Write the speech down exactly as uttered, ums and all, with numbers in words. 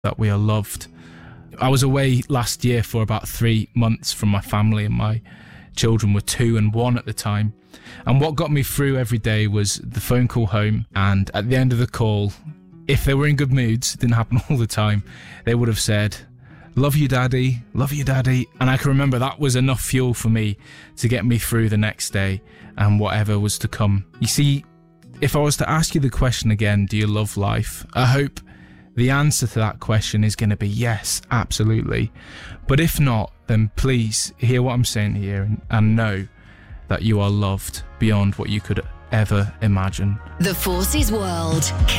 that we are loved. I was away last year for about three months from my family, and my children were two and one at the time. And what got me through every day was the phone call home, and at the end of the call, if they were in good moods, it didn't happen all the time, they would have said, "Love you, Daddy, love you, Daddy." And I can remember that was enough fuel for me to get me through the next day and whatever was to come. You see, if I was to ask you the question again, do you love life? I hope the answer to that question is going to be yes, absolutely. But if not, then please hear what I'm saying here and, and know that you are loved beyond what you could ever imagine. The Forces World.